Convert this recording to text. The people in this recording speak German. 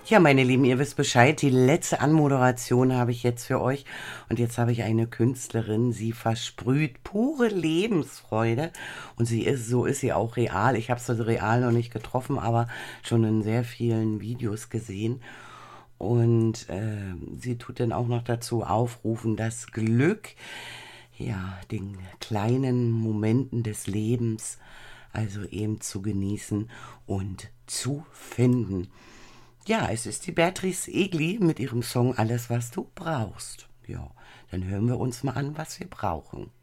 Ja, meine Lieben, ihr wisst Bescheid. Die letzte Anmoderation habe ich jetzt für euch. Und jetzt habe ich eine Künstlerin, sie versprüht pure Lebensfreude. Und so ist sie auch real. Ich habe sie real noch nicht getroffen, aber schon in sehr vielen Videos gesehen. Und sie tut dann auch noch dazu aufrufen, das Glück, ja, den kleinen Momenten des Lebens, also eben zu genießen und zu finden. Ja, es ist die Beatrice Egli mit ihrem Song Alles, was du brauchst. Ja, dann hören wir uns mal an, was wir brauchen.